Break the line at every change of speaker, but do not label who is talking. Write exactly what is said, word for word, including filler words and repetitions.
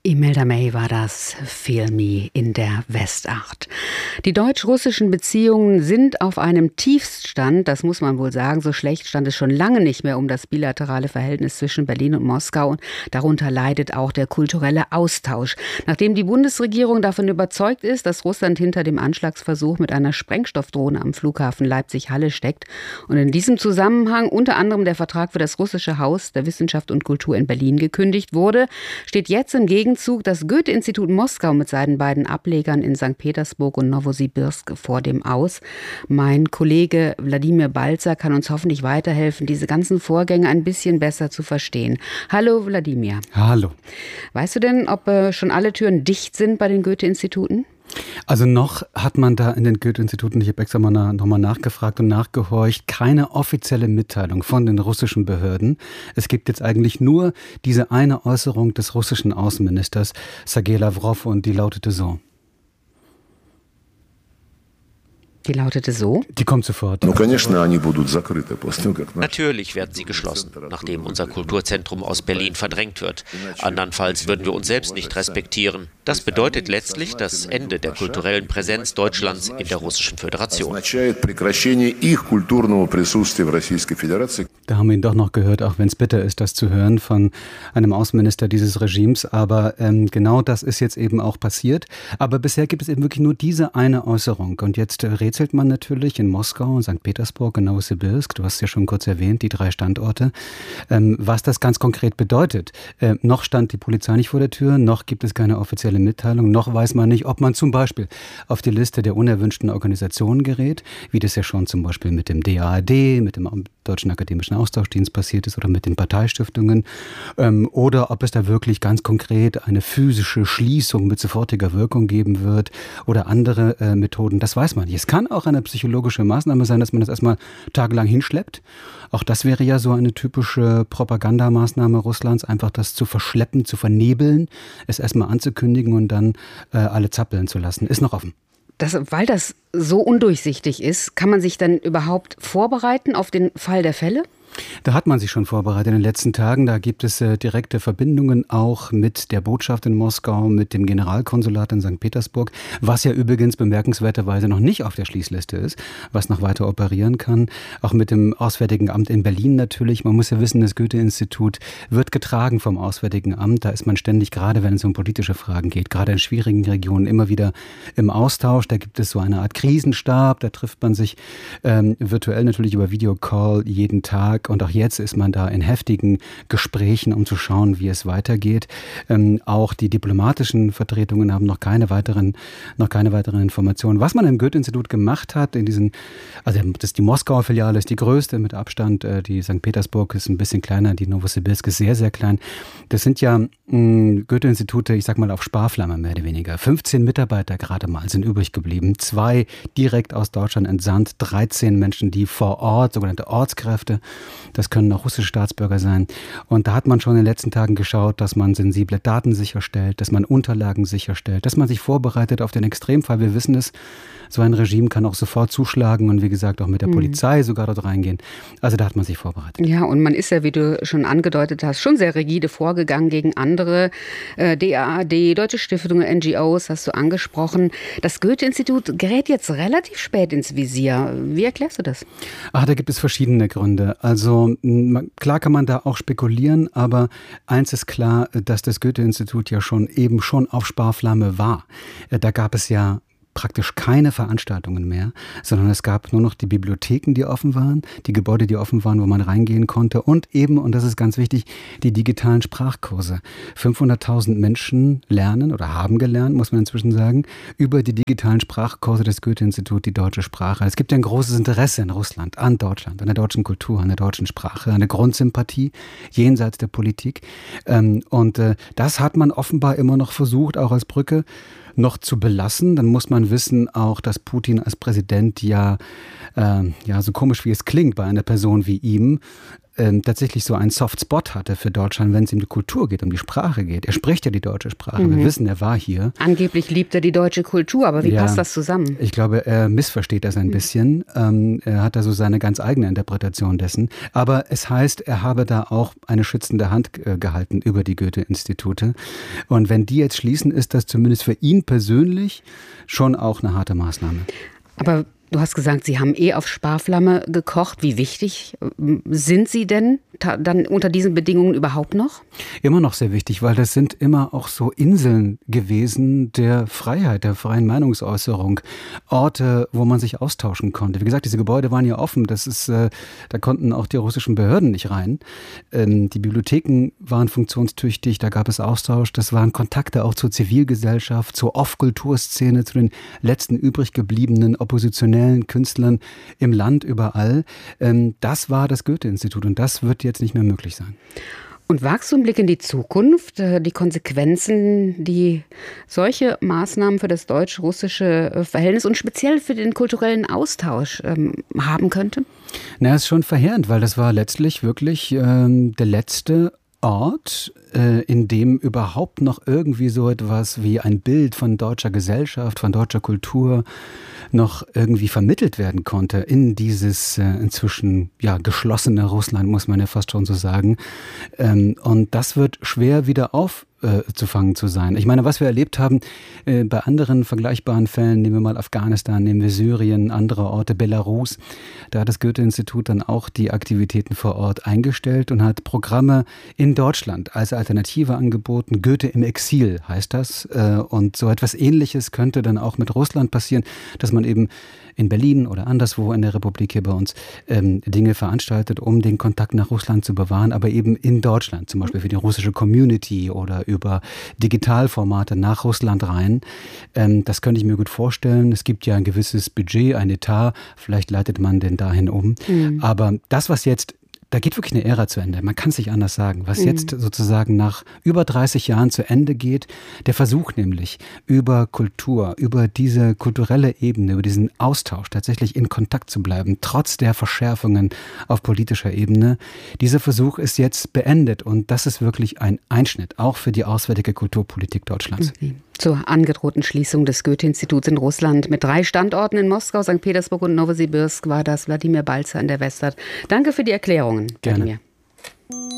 Imelda May war das, Feel Me in der Westacht. Die deutsch-russischen Beziehungen sind auf einem Tiefststand, das muss man wohl sagen. So schlecht stand es schon lange nicht mehr um das bilaterale Verhältnis zwischen Berlin und Moskau. Und darunter leidet auch der kulturelle Austausch. Nachdem die Bundesregierung davon überzeugt ist, dass Russland hinter dem Anschlagsversuch mit einer Sprengstoffdrohne am Flughafen Leipzig-Halle steckt und in diesem Zusammenhang unter anderem der Vertrag für das Russische Haus der Wissenschaft und Kultur in Berlin gekündigt wurde, steht jetzt im Gegenzug das Goethe-Institut Moskau mit seinen beiden Ablegern in Sankt Petersburg und Nowosibirsk vor dem Aus. Mein Kollege Wladimir Balzer kann uns hoffentlich weiterhelfen, diese ganzen Vorgänge ein bisschen besser zu verstehen. Hallo Wladimir.
Hallo.
Weißt du denn, ob äh, schon alle Türen dicht sind bei den Goethe-Instituten?
Also noch hat man da in den Goethe-Instituten, ich habe extra mal nach, nochmal nachgefragt und nachgehorcht, keine offizielle Mitteilung von den russischen Behörden. Es gibt jetzt eigentlich nur diese eine Äußerung des russischen Außenministers Sergei Lavrov und die lautete so.
Die lautete so?
Die kommt sofort.
Natürlich
werden sie geschlossen, nachdem unser Kulturzentrum aus Berlin verdrängt wird. Andernfalls würden wir uns selbst nicht respektieren. Das bedeutet letztlich das Ende der kulturellen Präsenz Deutschlands in der Russischen Föderation.
Da haben wir ihn doch noch gehört, auch wenn es bitter ist, das zu hören von einem Außenminister dieses Regimes. Aber ähm, genau das ist jetzt eben auch passiert. Aber bisher gibt es eben wirklich nur diese eine Äußerung. Und jetzt rätselt man natürlich in Moskau, Sankt Petersburg, in Nowosibirsk, du hast es ja schon kurz erwähnt, die drei Standorte, ähm, was das ganz konkret bedeutet. Äh, noch stand die Polizei nicht vor der Tür, noch gibt es keine offizielle Mitteilung, noch weiß man nicht, ob man zum Beispiel auf die Liste der unerwünschten Organisationen gerät, wie das ja schon zum Beispiel mit dem D A A D, mit dem Deutschen Akademischen Austauschdienst passiert ist oder mit den Parteistiftungen, ähm, oder ob es da wirklich ganz konkret eine physische Schließung mit sofortiger Wirkung geben wird oder andere äh, Methoden. Das weiß man nicht. Es kann auch eine psychologische Maßnahme sein, dass man das erstmal tagelang hinschleppt. Auch das wäre ja so eine typische Propagandamaßnahme Russlands, einfach das zu verschleppen, zu vernebeln, es erstmal anzukündigen und dann äh, alle zappeln zu lassen. Ist noch offen.
Das, weil das so undurchsichtig ist, kann man sich dann überhaupt vorbereiten auf den Fall der Fälle?
Da hat man sich schon vorbereitet in den letzten Tagen. Da gibt es äh, direkte Verbindungen auch mit der Botschaft in Moskau, mit dem Generalkonsulat in Sankt Petersburg, was ja übrigens bemerkenswerterweise noch nicht auf der Schließliste ist, was noch weiter operieren kann. Auch mit dem Auswärtigen Amt in Berlin natürlich. Man muss ja wissen, das Goethe-Institut wird getragen vom Auswärtigen Amt. Da ist man ständig, gerade wenn es um politische Fragen geht, gerade in schwierigen Regionen immer wieder im Austausch. Da gibt es so eine Art Krisenstab. Da trifft man sich ähm, virtuell natürlich über Videocall jeden Tag. Und auch jetzt ist man da in heftigen Gesprächen, um zu schauen, wie es weitergeht. Ähm, auch die diplomatischen Vertretungen haben noch keine weiteren, noch keine weiteren Informationen. Was man im Goethe-Institut gemacht hat, in diesen, also das die Moskauer Filiale ist die größte mit Abstand, äh, die Sankt Petersburg ist ein bisschen kleiner, die Nowosibirsk ist sehr, sehr klein. Das sind ja mh, Goethe-Institute, ich sag mal auf Sparflamme mehr oder weniger. fünfzehn Mitarbeiter gerade mal sind übrig geblieben. Zwei direkt aus Deutschland entsandt, dreizehn Menschen, die vor Ort, sogenannte Ortskräfte, das können auch russische Staatsbürger sein. Und da hat man schon in den letzten Tagen geschaut, dass man sensible Daten sicherstellt, dass man Unterlagen sicherstellt, dass man sich vorbereitet auf den Extremfall. Wir wissen es, so ein Regime kann auch sofort zuschlagen und wie gesagt auch mit der mhm. Polizei sogar dort reingehen. Also da hat man sich vorbereitet.
Ja, und man ist ja, wie du schon angedeutet hast, schon sehr rigide vorgegangen gegen andere. Äh, D A A D, Deutsche Stiftungen, N G Os hast du angesprochen. Das Goethe-Institut gerät jetzt relativ spät ins Visier. Wie erklärst du das?
Ach, da gibt es verschiedene Gründe. Also klar kann man da auch spekulieren, aber eins ist klar, dass das Goethe-Institut ja schon eben schon auf Sparflamme war. Da gab es ja praktisch keine Veranstaltungen mehr, sondern es gab nur noch die Bibliotheken, die offen waren, die Gebäude, die offen waren, wo man reingehen konnte und eben, und das ist ganz wichtig, die digitalen Sprachkurse. fünfhunderttausend Menschen lernen oder haben gelernt, muss man inzwischen sagen, über die digitalen Sprachkurse des Goethe-Instituts die deutsche Sprache. Es gibt ja ein großes Interesse in Russland an Deutschland, an der deutschen Kultur, an der deutschen Sprache, eine Grundsympathie jenseits der Politik. Und das hat man offenbar immer noch versucht, auch als Brücke noch zu belassen. Dann muss man wissen auch, dass Putin als Präsident ja, äh, ja so komisch wie es klingt bei einer Person wie ihm, ähm, tatsächlich so einen Softspot hatte für Deutschland, wenn es um die Kultur geht, um die Sprache geht. Er spricht ja die deutsche Sprache. Mhm. Wir wissen, er war hier.
Angeblich liebt er die deutsche Kultur, aber wie ja, passt das zusammen?
Ich glaube, er missversteht das ein mhm. bisschen. Ähm, er hat da so seine ganz eigene Interpretation dessen. Aber es heißt, er habe da auch eine schützende Hand äh, gehalten über die Goethe-Institute. Und wenn die jetzt schließen, ist das zumindest für ihn persönlich schon auch eine harte Maßnahme.
Aber du hast gesagt, Sie haben eh auf Sparflamme gekocht. Wie wichtig sind Sie denn ta- dann unter diesen Bedingungen überhaupt noch?
Immer noch sehr wichtig, weil das sind immer auch so Inseln gewesen der Freiheit, der freien Meinungsäußerung. Orte, wo man sich austauschen konnte. Wie gesagt, diese Gebäude waren ja offen. Das ist, äh, da konnten auch die russischen Behörden nicht rein. Ähm, die Bibliotheken waren funktionstüchtig, da gab es Austausch. Das waren Kontakte auch zur Zivilgesellschaft, zur Off-Kulturszene, zu den letzten übrig gebliebenen oppositionellen Künstlern im Land überall. Das war das Goethe-Institut und das wird jetzt nicht mehr möglich sein.
Und wagst du einen Blick in die Zukunft, die Konsequenzen, die solche Maßnahmen für das deutsch-russische Verhältnis und speziell für den kulturellen Austausch ähm, haben könnte?
Na, es ist schon verheerend, weil das war letztlich wirklich ähm, der letzte Ort, äh, in dem überhaupt noch irgendwie so etwas wie ein Bild von deutscher Gesellschaft, von deutscher Kultur noch irgendwie vermittelt werden konnte in dieses äh, inzwischen ja geschlossene Russland, muss man ja fast schon so sagen. Ähm, und das wird schwer wieder auf äh, zu fangen zu sein. Ich meine, was wir erlebt haben äh, bei anderen vergleichbaren Fällen, nehmen wir mal Afghanistan, nehmen wir Syrien, andere Orte, Belarus, da hat das Goethe-Institut dann auch die Aktivitäten vor Ort eingestellt und hat Programme in Deutschland als Alternative angeboten. Goethe im Exil heißt das. Äh, und so etwas Ähnliches könnte dann auch mit Russland passieren, dass man eben in Berlin oder anderswo in der Republik hier bei uns ähm, Dinge veranstaltet, um den Kontakt nach Russland zu bewahren, aber eben in Deutschland, zum Beispiel für die russische Community oder über Digitalformate nach Russland rein. Ähm, das könnte ich mir gut vorstellen. Es gibt ja ein gewisses Budget, ein Etat, vielleicht leitet man den dahin um. Mhm. Aber das, was jetzt da geht wirklich eine Ära zu Ende. Man kann es nicht anders sagen. Was mhm. jetzt sozusagen nach über dreißig Jahren zu Ende geht, der Versuch nämlich über Kultur, über diese kulturelle Ebene, über diesen Austausch tatsächlich in Kontakt zu bleiben, trotz der Verschärfungen auf politischer Ebene. Dieser Versuch ist jetzt beendet und das ist wirklich ein Einschnitt, auch für die auswärtige Kulturpolitik Deutschlands.
Mhm. Zur angedrohten Schließung des Goethe-Instituts in Russland mit drei Standorten in Moskau, Sankt Petersburg und Nowosibirsk war das Wladimir Balzer in der Westart. Danke für die Erklärungen,
Gerne.
Wladimir.